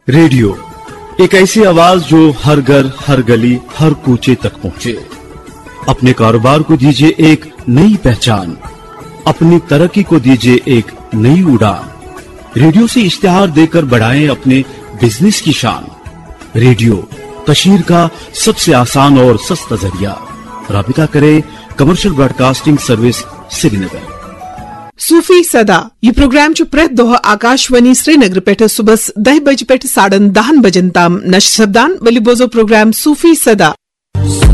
Radio एक ऐसी आवाज जो हर घर, हर गली, हर कूचे तक पहुंचे। अपने कारोबार को दीजिए एक नई पहचान, अपनी तरक्की को दीजिए एक नई उड़ान। रेडियो से इश्तिहार देकर बढ़ाएं अपने बिजनेस की शान। रेडियो तशहीर का सबसे आसान और सस्ता जरिया। राबिता करें कमर्शियल ब्रॉडकास्टिंग सर्विस श्रीनगर। सूफी सदा यह प्रोग्राम प्रत दोह आकाशवाणी श्रीनगर पे सुबह 10 बजे पे 10:30 बजन ताम नश्र सपदान वली बोजो प्रोग्राम सूफी सदा।